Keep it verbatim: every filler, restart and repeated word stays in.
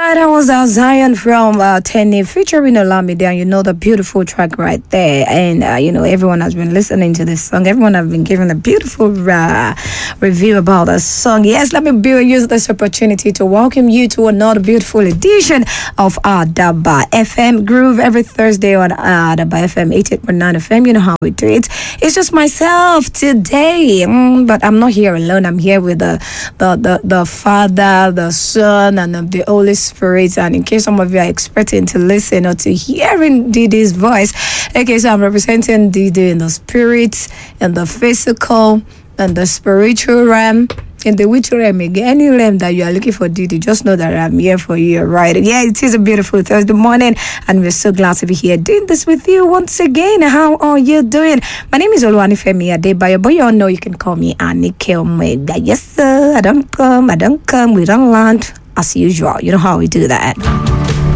right, that was our Zion from uh, Tenny featuring Olamide, and you know the beautiful track right there. And uh, you know everyone has been listening to this song. Everyone has been giving a beautiful uh, review about the song. Yes, let me be, use this opportunity to welcome you to another beautiful edition of Adaba F M Groove every Thursday on Adaba F M eighty-eight point nine F M. You know how we do it. It's just myself today, mm, but I'm not here alone. I'm here with the the the, the Father, the Son, and the Holy Spirit. And in case some of you are expecting to listen or to hearing Didi's voice, okay, so I'm representing Didi in the spirit, in the physical, and the spiritual realm. In the which realm, again, any realm that you are looking for Didi, just know that I'm here for you, right? Yeah, it is a beautiful Thursday morning, and we're so glad to be here doing this with you once again. How are you doing? My name is Oluwanifemi Adebayo, but you all know you can call me Anike Omega. Yes, sir. I don't come, I don't come, we don't land as usual. You know how we do that.